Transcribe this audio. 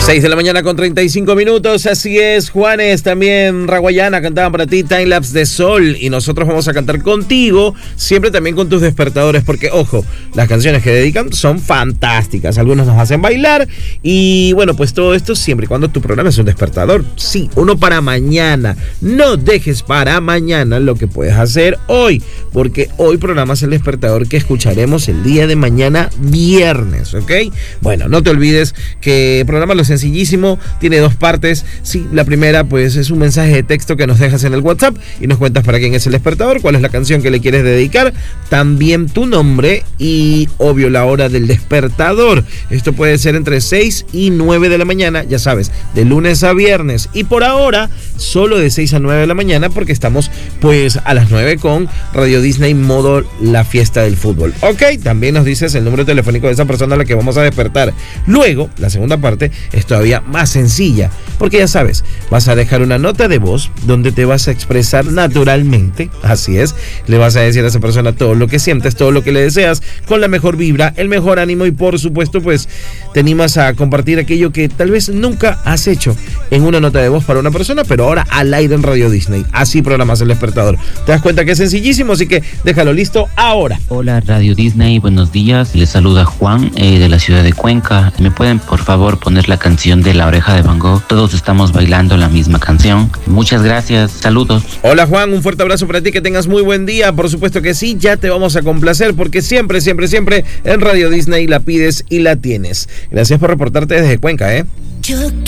6 de la mañana con 35 minutos, así es, Juanes, también Raguayana cantaban para ti Timelapse de Sol, y nosotros vamos a cantar contigo, siempre también con tus despertadores, porque ojo, las canciones que dedican son fantásticas, algunos nos hacen bailar, y bueno, pues todo esto siempre y cuando tu programa es un despertador, sí, uno para mañana, no dejes para mañana lo que puedes hacer hoy, porque hoy programas el despertador que escucharemos el día de mañana viernes, ¿ok? Bueno, no te olvides que programa lo sencillísimo, tiene dos partes. Sí, la primera pues es un mensaje de texto que nos dejas en el WhatsApp y nos cuentas para quién es el despertador, cuál es la canción que le quieres dedicar, también tu nombre y obvio la hora del despertador. Esto puede ser entre 6 y 9 de la mañana, ya sabes, de lunes a viernes, y por ahora solo de 6 a 9 de la mañana porque estamos pues a las 9 con Radio Disney modo la fiesta del fútbol. Ok, también nos dices el número telefónico de esa persona a la que vamos a despertar. Luego, la segunda parte es todavía más sencilla, porque ya sabes, vas a dejar una nota de voz donde te vas a expresar naturalmente, así es, le vas a decir a esa persona todo lo que sientes, todo lo que le deseas, con la mejor vibra, el mejor ánimo, y por supuesto pues te animas a compartir aquello que tal vez nunca has hecho en una nota de voz para una persona, pero ahora al aire en Radio Disney. Así programas el despertador. Te das cuenta que es sencillísimo, así que déjalo listo ahora. Hola Radio Disney, buenos días, les saluda Juan de la ciudad de Cuenca. ¿Me pueden por favor poner la canción de La Oreja de Van Gogh? Todos estamos bailando la misma canción. Muchas gracias, saludos. Hola Juan, un fuerte abrazo para ti, que tengas muy buen día. Por supuesto que sí, ya te vamos a complacer porque siempre en Radio Disney la pides y la tienes. Gracias por reportarte desde Cuenca,